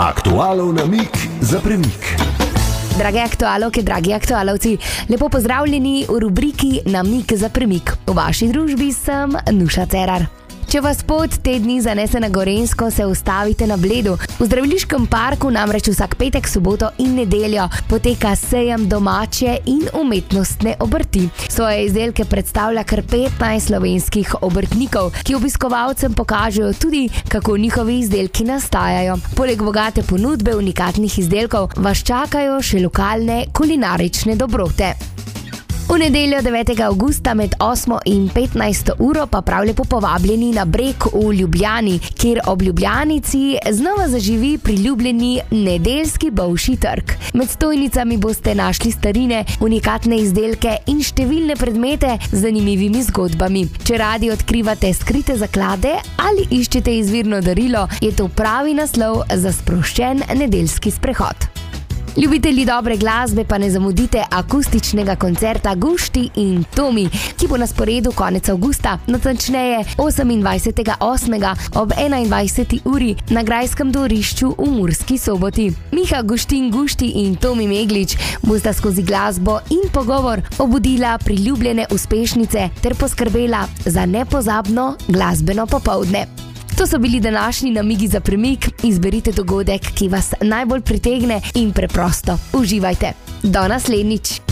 Aktualov namig za premik. Drage aktualovke, dragi aktualovci, lepo pozdravljeni v rubriki Namig za premik. V vaši družbi sem Nuša Cerar. Če vas pot te dni zanese na Gorenjsko, se ustavite na Bledu. V zdraviliškem parku namreč vsak petek, soboto in nedeljo poteka sejem domače in umetnostne obrti. Svoje izdelke predstavlja kar 15 slovenskih obrtnikov, ki obiskovalcem pokažejo tudi, kako njihovi izdelki nastajajo. Poleg bogate ponudbe unikatnih izdelkov vas čakajo še lokalne kulinarične dobrote. V nedeljo 9. avgusta med 8. in 15. uro pa prav lepo povabljeni na Breg v Ljubljani, kjer ob Ljubljanici znova zaživi priljubljeni nedeljski bolšji trg. Med stojnicami boste našli starine, unikatne izdelke in številne predmete z zanimivimi zgodbami. Če radi odkrivate skrite zaklade ali iščete izvirno darilo, je to pravi naslov za sproščen nedeljski sprehod. Ljubitelji dobre glasbe pa ne zamudite akustičnega koncerta Gušti in Tomi, ki bo na sporedu konec avgusta, natančneje 28.8. ob 21. uri na Grajskem dvorišču v Murski Soboti. Miha Gušti in Tomi Meglič bosta skozi glasbo in pogovor obudila priljubljene uspešnice ter poskrbela za nepozabno glasbeno popoldne. To so bili današnji namigi za premik. Izberite dogodek, ki vas najbolj pritegne in preprosto uživajte. Do naslednjič!